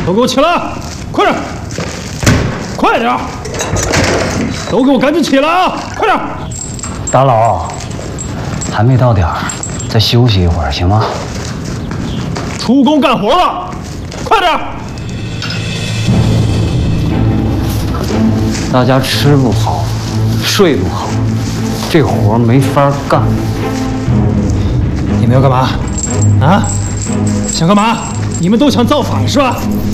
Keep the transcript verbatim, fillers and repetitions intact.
都给我起来！快点，快点！都给我赶紧起来啊！快点！ 大佬，还没到点儿，再休息一会儿行吗？ 出工干活了，快点！ 大家吃不好，睡不好，这活没法干。 你们要干嘛？啊？想干嘛？你们都想造反是吧？